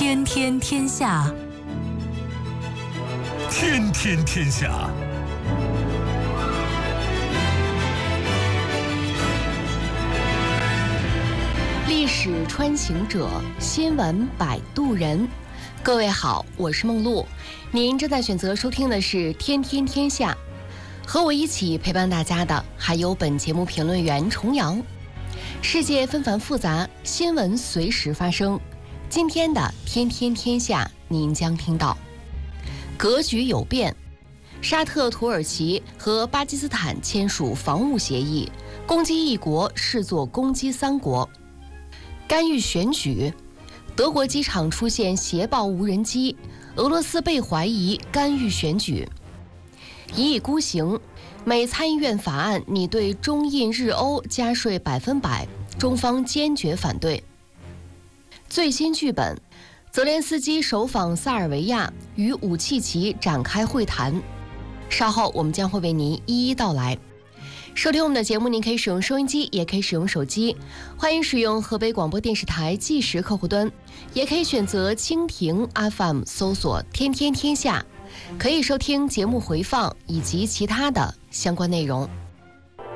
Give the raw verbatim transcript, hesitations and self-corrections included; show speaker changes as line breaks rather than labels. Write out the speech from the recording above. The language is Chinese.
天天天下，
天天天下。
历史穿行者，新闻摆渡人。各位好，我是梦露，您正在选择收听的是《天天天下》，和我一起陪伴大家的还有本节目评论员重阳。世界纷繁复杂，新闻随时发生。今天的《天天天下》，您将听到：格局有变，沙特、土耳其和巴基斯坦签署防务协议，攻击一国视作攻击三国。干预选举，德国机场出现谍报无人机，俄罗斯被怀疑干预选举。一意孤行，美参议院法案拟对中印日欧加税百分百，中方坚决反对。最新剧本，泽连斯基首访萨尔维亚，与武契奇展开会谈。稍后我们将会为您一一道来。收听我们的节目，您可以使用收音机，也可以使用手机，欢迎使用河北广播电视台即时客户端，也可以选择蜻蜓 F M 搜索天天天下，可以收听节目回放以及其他的相关内容。